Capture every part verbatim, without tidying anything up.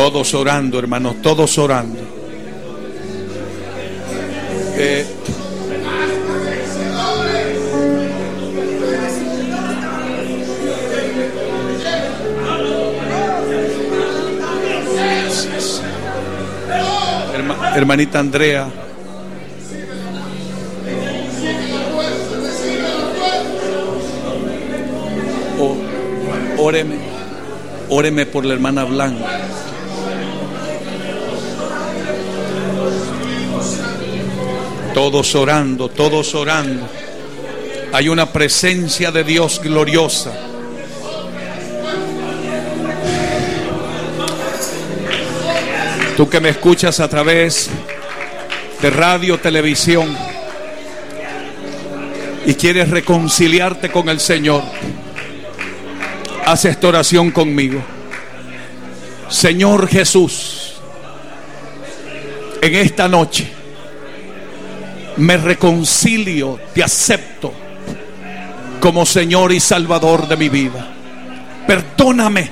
Todos orando, hermanos, todos orando. Eh, Herma, hermanita Andrea, oh, óreme, óreme por la hermana Blanca. Todos orando, todos orando. Hay una presencia de Dios gloriosa. Tú que me escuchas a través de radio, televisión y quieres reconciliarte con el Señor, haz esta oración conmigo. Señor Jesús, en esta noche me reconcilio, te acepto como Señor y Salvador de mi vida. Perdóname,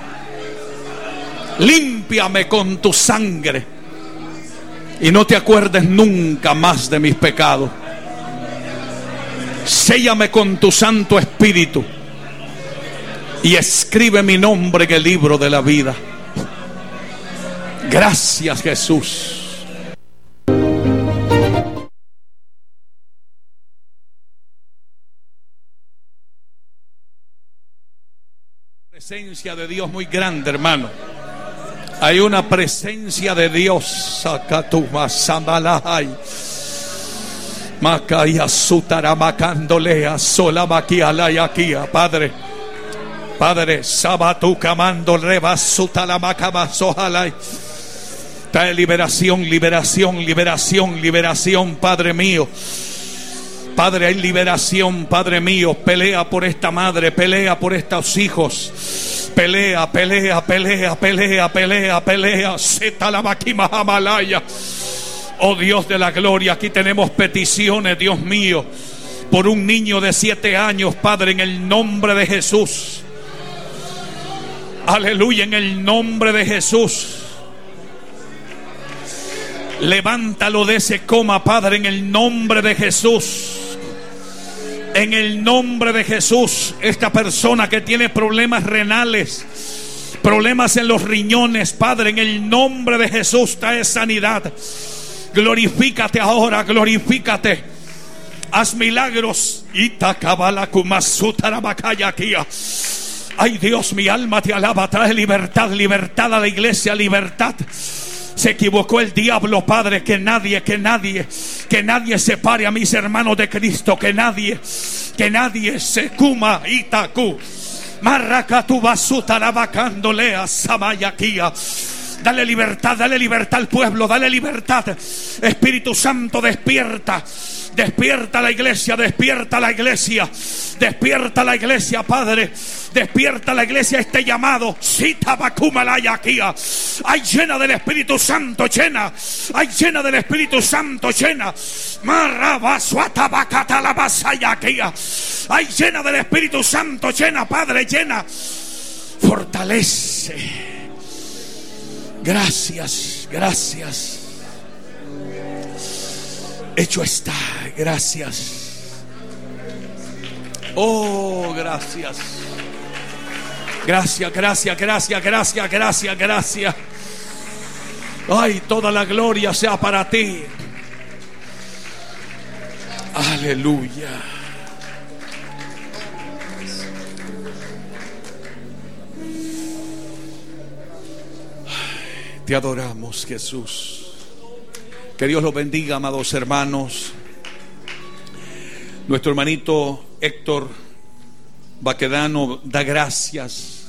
límpiame con tu sangre y no te acuerdes nunca más de mis pecados. Séllame con tu Santo Espíritu y escribe mi nombre en el libro de la vida. Gracias, Jesús. Presencia de Dios muy grande, hermano. Hay una presencia de Dios. Sakatuma Sambalahai. Makaya Sutara Macandolea Sola Makialayakia. Padre, Padre, Sabatu Kamando Reba Sutala Macamasohalai. Trae liberación, liberación, liberación, liberación, Padre mío. Padre, hay liberación, Padre mío. Pelea por esta madre, pelea por estos hijos. Pelea, pelea, pelea, pelea, pelea, pelea. Setalabakimahamalaya. Oh Dios de la gloria, aquí tenemos peticiones, Dios mío, por un niño de siete años, Padre, en el nombre de Jesús. Aleluya, en el nombre de Jesús. Levántalo de ese coma, Padre, en el nombre de Jesús. En el nombre de Jesús. Esta persona que tiene problemas renales, problemas en los riñones, Padre, en el nombre de Jesús trae sanidad. Glorifícate ahora, glorifícate. Haz milagros. Ay Dios, mi alma te alaba. Trae libertad, libertad a la iglesia, libertad. Se equivocó el diablo, Padre. Que nadie, que nadie, que nadie separe a mis hermanos de Cristo. Que nadie, que nadie se cuma itaku. Marrakatu basuta la vacandolea samayakia. Dale libertad, dale libertad al pueblo, dale libertad. Espíritu Santo, despierta. Despierta la iglesia, despierta la iglesia. Despierta la iglesia, Padre. Despierta la iglesia, este llamado. Sita bakumalayakia. Ay, llena del Espíritu Santo, llena. Ay, llena del Espíritu Santo, llena. Marrabasuata bakata la basayakia. Ay, llena del Espíritu Santo, llena, Padre, llena. Fortalece. Gracias, gracias. Hecho está, gracias. Oh, gracias. Gracias, gracias, gracias, gracias, gracias, gracias. Ay, toda la gloria sea para ti. Aleluya. Te adoramos, Jesús. Que Dios los bendiga, amados hermanos. Nuestro hermanito Héctor Baquedano da gracias